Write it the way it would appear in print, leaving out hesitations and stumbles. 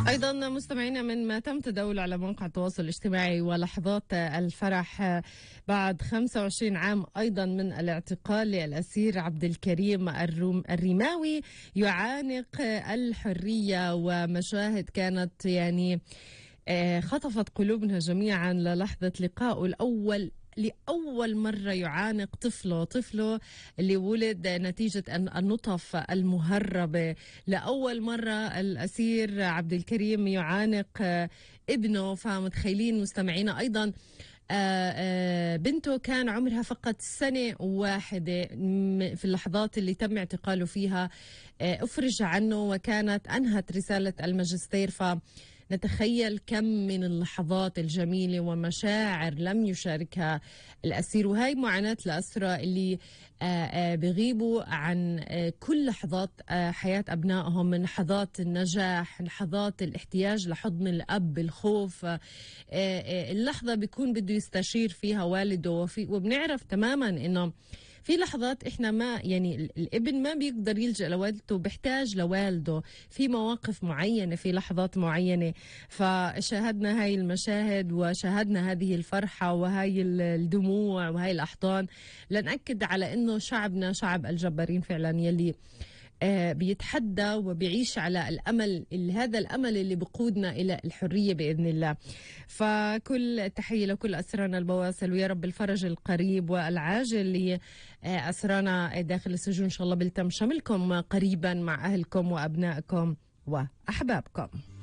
أيضا مستمعينا من ما تم تداوله على مواقع التواصل الاجتماعي ولحظات الفرح بعد 25 عام أيضا من الاعتقال للأسير عبد الكريم الرماوي يعانق الحرية، ومشاهد كانت يعني خطفت قلوبنا جميعا للحظة لقائه الأول لأول مرة يعانق طفله اللي ولد نتيجة النطف المهربة. لأول مرة الأسير عبد الكريم يعانق ابنه. فمتخيلين مستمعينا أيضا بنته كان عمرها فقط سنة واحدة في اللحظات اللي تم اعتقاله فيها. أفرج عنه وكانت أنهت رسالة الماجستير. نتخيل كم من اللحظات الجميلة ومشاعر لم يشاركها الأسير، وهي معاناة الأسرى اللي بيغيبوا عن كل لحظات حياة أبنائهم، من لحظات النجاح، لحظات الاحتياج لحضن الأب، الخوف، اللحظة بيكون بده يستشير فيها والده. وبنعرف تماما إنه في لحظات احنا ما يعني الابن ما بيقدر يلجأ لوالدته، بيحتاج لوالده في مواقف معينة، في لحظات معينة. فشاهدنا هاي المشاهد وشاهدنا هذه الفرحة وهاي الدموع وهاي الأحضان لنأكد على انه شعبنا شعب الجبارين فعلا، يلي بيتحدى وبيعيش على الأمل، هذا الأمل اللي بقودنا إلى الحرية بإذن الله. فكل التحية لكل أسرانا البواسل، ويا رب الفرج القريب والعاجل لأسرانا داخل السجون إن شاء الله بيتم شملكم قريبا مع أهلكم وأبنائكم وأحبابكم.